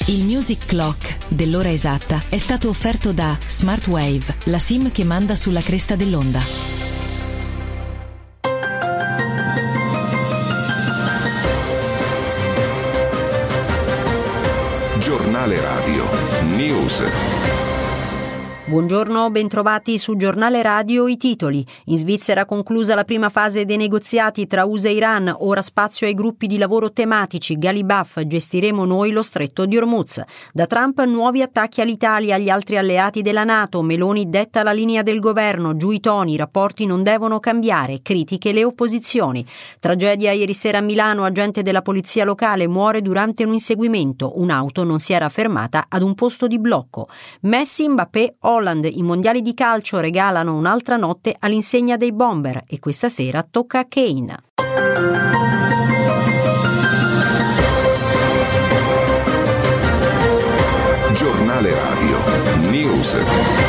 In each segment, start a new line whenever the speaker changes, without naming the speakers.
Il Music Clock dell'ora esatta è stato offerto da Smartwave, la SIM che manda sulla cresta dell'onda.
Giornale Radio News.
Buongiorno, bentrovati su Giornale Radio. I titoli. In Svizzera conclusa la prima fase dei negoziati tra USA e Iran, ora spazio ai gruppi di lavoro tematici. Galibaf, gestiremo noi lo stretto di Hormuz. Da Trump nuovi attacchi all'Italia e agli altri alleati della NATO. Meloni detta la linea del governo, giù i toni, i rapporti non devono cambiare, critiche le opposizioni. Tragedia ieri sera a Milano, agente della polizia locale muore durante un inseguimento. Un'auto non si era fermata ad un posto di blocco. Messi, Mbappé, Holland, i mondiali di calcio regalano un'altra notte all'insegna dei Bomber e questa sera tocca a Kane.
Giornale Radio News.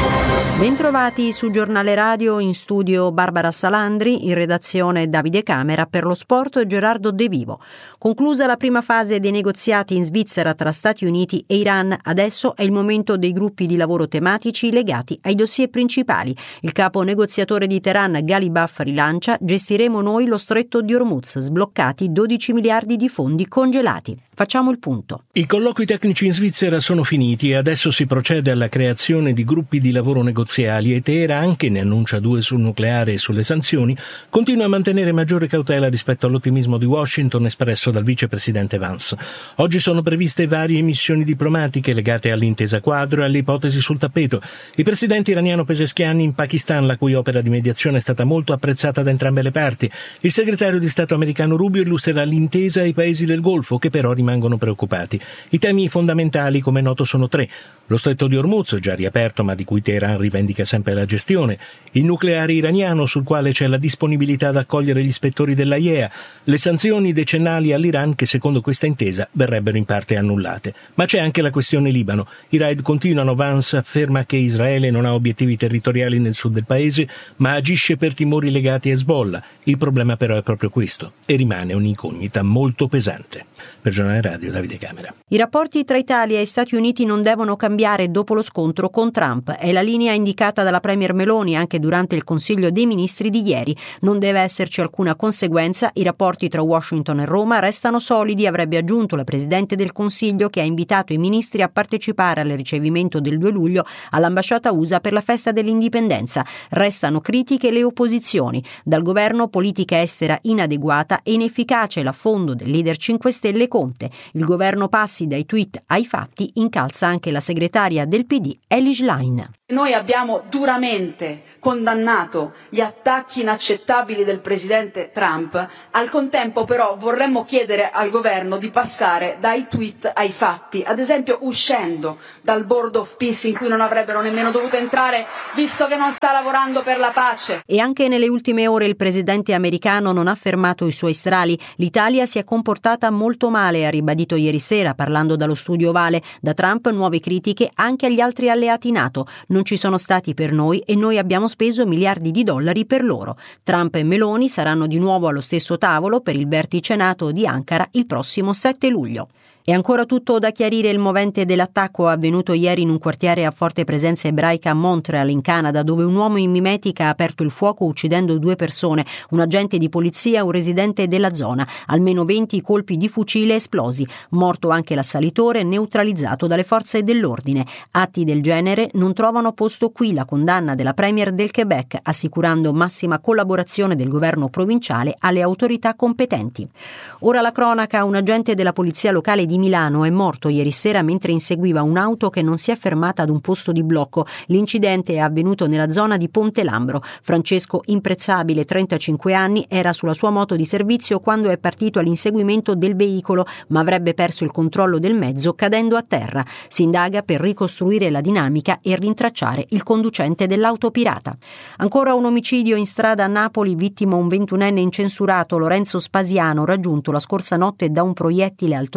Bentrovati su Giornale Radio, in studio Barbara Salandri, in redazione Davide Camera, per lo sport Gerardo De Vivo. Conclusa la prima fase dei negoziati in Svizzera tra Stati Uniti e Iran, adesso è il momento dei gruppi di lavoro tematici legati ai dossier principali. Il capo negoziatore di Teheran, Galibaf, rilancia: gestiremo noi lo stretto di Hormuz, sbloccati 12 miliardi di fondi congelati. Facciamo il punto.
I colloqui tecnici in Svizzera sono finiti e adesso si procede alla creazione di gruppi di lavoro negoziali e Teheran, che ne annuncia 2 sul nucleare e sulle sanzioni, continua a mantenere maggiore cautela rispetto all'ottimismo di Washington espresso dal vicepresidente Vance. Oggi sono previste varie missioni diplomatiche legate all'intesa quadro e alle ipotesi sul tappeto. Il presidente iraniano Pezeshkian in Pakistan, la cui opera di mediazione è stata molto apprezzata da entrambe le parti. Il segretario di Stato americano Rubio illustrerà l'intesa ai paesi del Golfo, che però rimangono preoccupati. I temi fondamentali, come noto, sono 3. Lo stretto di Hormuz, già riaperto ma di cui Teheran rivendica sempre la gestione, il nucleare iraniano sul quale c'è la disponibilità ad accogliere gli ispettori dell'AIEA, le sanzioni decennali all'Iran che secondo questa intesa verrebbero in parte annullate. Ma c'è anche la questione Libano. I raid continuano, Vance afferma che Israele non ha obiettivi territoriali nel sud del paese ma agisce per timori legati a Hezbollah. Il problema però è proprio questo e rimane un'incognita molto pesante. Per Giornale Radio, Davide Camera.
I rapporti tra Italia e Stati Uniti non devono cambiare dopo lo scontro con Trump. È la linea indicata dalla premier Meloni anche durante il Consiglio dei Ministri di ieri. Non deve esserci alcuna conseguenza, i rapporti tra Washington e Roma restano solidi, avrebbe aggiunto la Presidente del Consiglio, che ha invitato i ministri a partecipare al ricevimento del 2 luglio all'ambasciata USA per la festa dell'indipendenza. Restano critiche le opposizioni. Dal governo politica estera inadeguata e inefficace l'affondo del leader 5 Stelle Conte. Il governo passi dai tweet ai fatti, incalza anche la segretaria del PD Elly Schlein.
Noi abbiamo duramente condannato gli attacchi inaccettabili del presidente Trump, al contempo però vorremmo chiedere al governo di passare dai tweet ai fatti, ad esempio uscendo dal Board of Peace in cui non avrebbero nemmeno dovuto entrare visto che non sta lavorando per la pace.
E anche nelle ultime ore il presidente americano non ha fermato i suoi strali. L'Italia si è comportata molto male, ha ribadito ieri sera parlando dallo studio ovale. Da Trump nuove critiche anche agli altri alleati NATO. Non ci sono stati per noi e noi abbiamo speso miliardi di dollari per loro. Trump e Meloni saranno di nuovo allo stesso tavolo per il vertice NATO di Ankara il prossimo 7 luglio. E ancora tutto da chiarire il movente dell'attacco avvenuto ieri in un quartiere a forte presenza ebraica a Montreal, in Canada, dove un uomo in mimetica ha aperto il fuoco uccidendo 2 persone, un agente di polizia e un residente della zona. Almeno 20 colpi di fucile esplosi. Morto anche l'assalitore, neutralizzato dalle forze dell'ordine. Atti del genere non trovano posto qui, la condanna della premier del Quebec, assicurando massima collaborazione del governo provinciale alle autorità competenti. Ora la cronaca, un agente della polizia locale di Milano è morto ieri sera mentre inseguiva un'auto che non si è fermata ad un posto di blocco. L'incidente è avvenuto nella zona di Ponte Lambro. Francesco Imprezzabile, 35 anni, era sulla sua moto di servizio quando è partito all'inseguimento del veicolo, ma avrebbe perso il controllo del mezzo cadendo a terra. Si indaga per ricostruire la dinamica e rintracciare il conducente dell'auto pirata. Ancora un omicidio in strada a Napoli, vittima un 21enne incensurato, Lorenzo Spasiano, raggiunto la scorsa notte da un proiettile al torace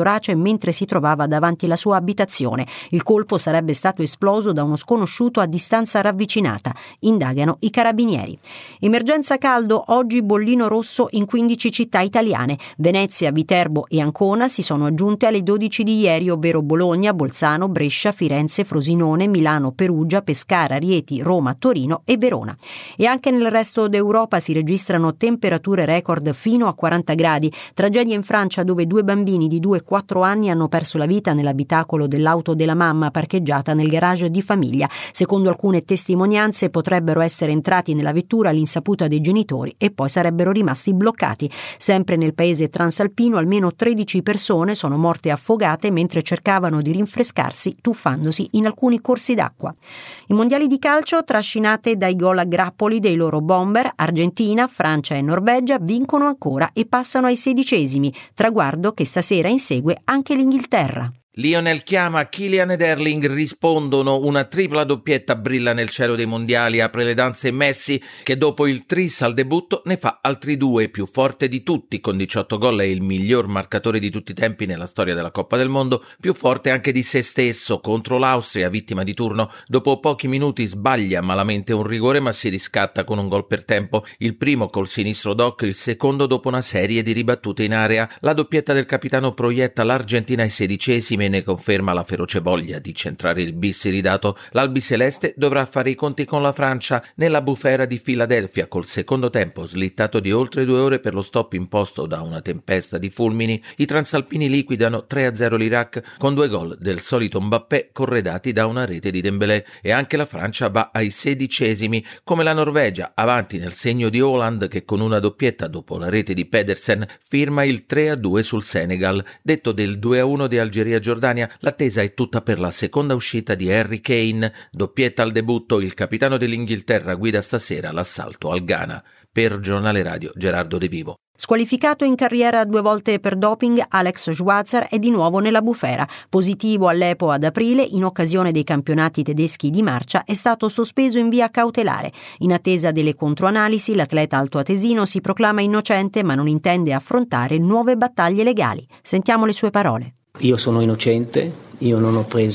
mentre si trovava davanti alla sua abitazione. Il colpo sarebbe stato esploso da uno sconosciuto a distanza ravvicinata. Indagano i carabinieri. Emergenza caldo, oggi bollino rosso in 15 città italiane. Venezia, Viterbo e Ancona si sono aggiunte alle 12 di ieri, ovvero Bologna, Bolzano, Brescia, Firenze, Frosinone, Milano, Perugia, Pescara, Rieti, Roma, Torino e Verona. E anche nel resto d'Europa si registrano temperature record fino a 40 gradi. Tragedia in Francia, dove 2 bambini di 2 e 4 anni hanno perso la vita nell'abitacolo dell'auto della mamma parcheggiata nel garage di famiglia. Secondo alcune testimonianze potrebbero essere entrati nella vettura all'insaputa dei genitori e poi sarebbero rimasti bloccati. Sempre nel paese transalpino almeno 13 persone sono morte affogate mentre cercavano di rinfrescarsi tuffandosi in alcuni corsi d'acqua. I mondiali di calcio, trascinate dai gol a grappoli dei loro bomber, Argentina, Francia e Norvegia vincono ancora e passano ai 16esimi, traguardo che stasera insegue anche l'Inghilterra.
Lionel chiama, Kylian ed Erling rispondono, una tripla doppietta brilla nel cielo dei mondiali, apre le danze Messi che dopo il tris al debutto ne fa altri 2, più forte di tutti, con 18 gol è il miglior marcatore di tutti i tempi nella storia della Coppa del Mondo, più forte anche di se stesso, contro l'Austria, vittima di turno, dopo pochi minuti sbaglia malamente un rigore ma si riscatta con un gol per tempo, il primo col sinistro d'occhio, il secondo dopo una serie di ribattute in area, la doppietta del capitano proietta l'Argentina ai 16esimi e ne conferma la feroce voglia di centrare il bis iridato. L'albiceleste dovrà fare i conti con la Francia nella bufera di Filadelfia col secondo tempo slittato di oltre 2 ore per lo stop imposto da una tempesta di fulmini. I transalpini liquidano 3-0 l'Iraq con 2 gol del solito Mbappé corredati da una rete di Dembélé e anche la Francia va ai 16esimi come la Norvegia, avanti nel segno di Haaland che con una doppietta dopo la rete di Pedersen firma il 3-2 sul Senegal. Detto del 2-1 di Algeria-Giordania, l'attesa è tutta per la seconda uscita di Harry Kane, doppietta al debutto, il capitano dell'Inghilterra guida stasera l'assalto al Ghana. Per Giornale Radio, Gerardo De Vivo.
Squalificato in carriera 2 volte per doping, Alex Schwarzer è di nuovo nella bufera. Positivo all'EPO ad aprile, in occasione dei campionati tedeschi di marcia, è stato sospeso in via cautelare. In attesa delle controanalisi, l'atleta altoatesino si proclama innocente ma non intende affrontare nuove battaglie legali. Sentiamo le sue parole.
Io sono innocente, io non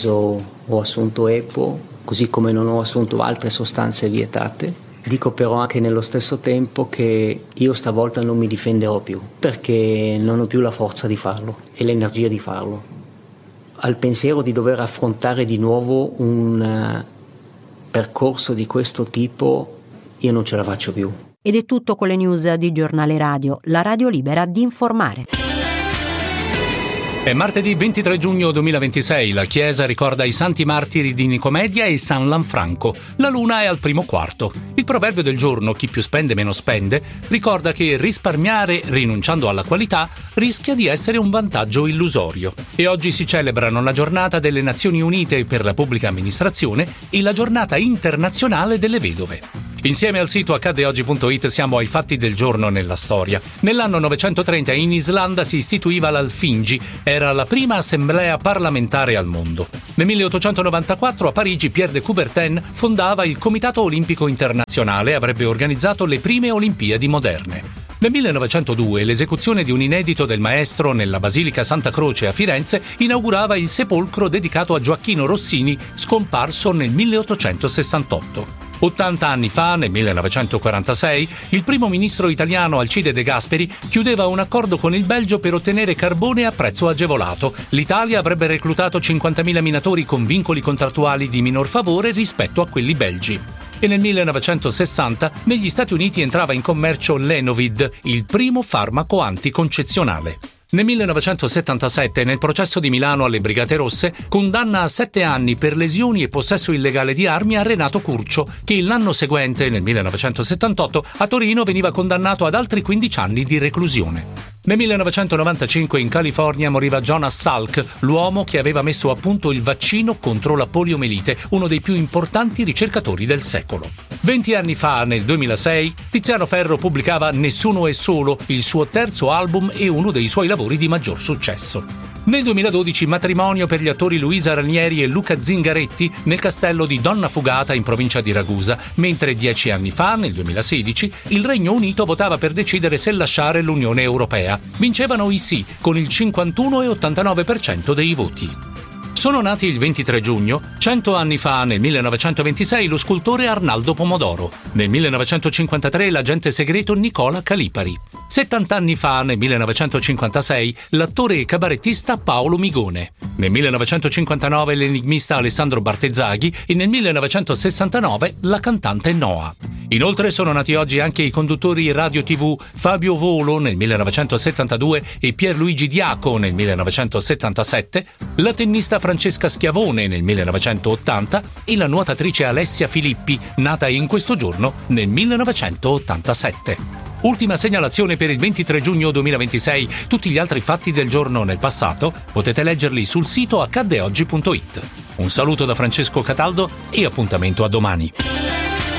ho assunto EPO, così come non ho assunto altre sostanze vietate. Dico però anche nello stesso tempo che io stavolta non mi difenderò più, perché non ho più la forza di farlo e l'energia di farlo. Al pensiero di dover affrontare di nuovo un percorso di questo tipo, io non ce la faccio più.
Ed è tutto con le news di Giornale Radio, la radio libera di informare.
È martedì 23 giugno 2026, la Chiesa ricorda i santi martiri di Nicomedia e San Lanfranco. La luna è al primo quarto. Il proverbio del giorno, chi più spende meno spende, ricorda che risparmiare rinunciando alla qualità rischia di essere un vantaggio illusorio. E oggi si celebrano la giornata delle Nazioni Unite per la pubblica amministrazione e la giornata internazionale delle vedove. Insieme al sito accadeoggi.it siamo ai fatti del giorno nella storia. Nell'anno 930 in Islanda si istituiva l'Alþingi, era la prima assemblea parlamentare al mondo. Nel 1894 a Parigi Pierre de Coubertin fondava il Comitato Olimpico Internazionale e avrebbe organizzato le prime Olimpiadi moderne. Nel 1902 l'esecuzione di un inedito del maestro nella Basilica Santa Croce a Firenze inaugurava il sepolcro dedicato a Gioacchino Rossini, scomparso nel 1868. 80 anni fa, nel 1946, il primo ministro italiano Alcide De Gasperi chiudeva un accordo con il Belgio per ottenere carbone a prezzo agevolato. L'Italia avrebbe reclutato 50.000 minatori con vincoli contrattuali di minor favore rispetto a quelli belgi. E nel 1960 negli Stati Uniti entrava in commercio l'Enovid, il primo farmaco anticoncezionale. Nel 1977, nel processo di Milano alle Brigate Rosse, condanna a 7 anni per lesioni e possesso illegale di armi a Renato Curcio, che l'anno seguente, nel 1978, a Torino veniva condannato ad altri 15 anni di reclusione. Nel 1995 in California moriva Jonas Salk, l'uomo che aveva messo a punto il vaccino contro la poliomelite, uno dei più importanti ricercatori del secolo. 20 anni fa, nel 2006, Tiziano Ferro pubblicava Nessuno è solo, il suo terzo album e uno dei suoi lavori di maggior successo. Nel 2012 matrimonio per gli attori Luisa Ranieri e Luca Zingaretti nel castello di Donna Fugata in provincia di Ragusa, mentre 10 anni fa, nel 2016, il Regno Unito votava per decidere se lasciare l'Unione Europea. Vincevano i sì, con il 51,89% dei voti. Sono nati il 23 giugno, 100 anni fa, nel 1926, lo scultore Arnaldo Pomodoro. Nel 1953 l'agente segreto Nicola Calipari. 70 anni fa, nel 1956, l'attore e cabarettista Paolo Migone. Nel 1959 l'enigmista Alessandro Bartezzaghi e nel 1969 la cantante Noa. Inoltre sono nati oggi anche i conduttori radio TV Fabio Volo nel 1972 e Pierluigi Diaco nel 1977, la tennista Francesca Schiavone nel 1980 e la nuotatrice Alessia Filippi, nata in questo giorno nel 1987. Ultima segnalazione per il 23 giugno 2026. Tutti gli altri fatti del giorno nel passato potete leggerli sul sito accaddeoggi.it. Un saluto da Francesco Cataldo e appuntamento a domani.